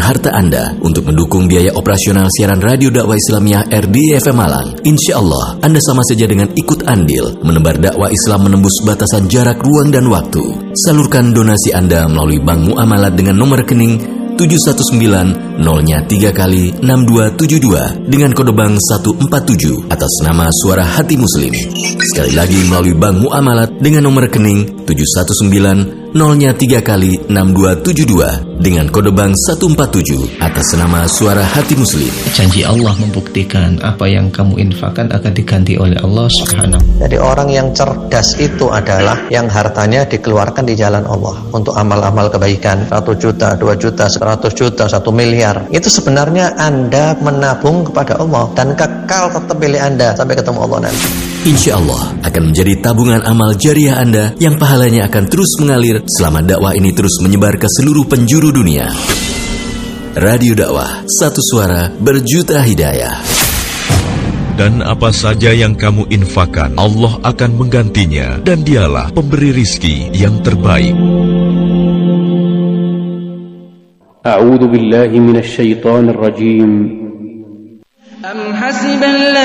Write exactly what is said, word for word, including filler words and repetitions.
harta Anda untuk mendukung biaya operasional siaran Radio Dakwah Islamiyah R D I F M Malang, insya Allah Anda sama saja dengan ikut andil menebar dakwah Islam menembus batasan jarak, ruang, dan waktu. Salurkan donasi Anda melalui Bank Muamalat dengan nomor rekening tujuh satu sembilan nol tiga kali enam dua tujuh dua dengan kode bank satu empat tujuh atas nama Suara Hati Muslim. Sekali lagi melalui Bank Muamalat dengan nomor rekening tujuh satu sembilan nol tiga kali enam dua tujuh dua dengan kode bank satu empat tujuh atas nama Suara Hati Muslim. Janji Allah membuktikan apa yang kamu infakkan akan diganti oleh Allah Subhanahu. Jadi orang yang cerdas itu adalah yang hartanya dikeluarkan di jalan Allah untuk amal-amal kebaikan. Satu juta, dua juta, seratus juta, satu miliar. Itu sebenarnya Anda menabung kepada Allah dan kekal tetap milik Anda sampai ketemu Allah nanti. Insya Allah akan menjadi tabungan amal jariah Anda yang pahalanya akan terus mengalir selama dakwah ini terus menyebar ke seluruh penjuru dunia. Radio Dakwah, satu suara berjuta hidayah. Dan apa saja yang kamu infakkan, Allah akan menggantinya, dan Dialah pemberi rizki yang terbaik. A'udzu billahi minasy syaithanir rajim. Am hasiban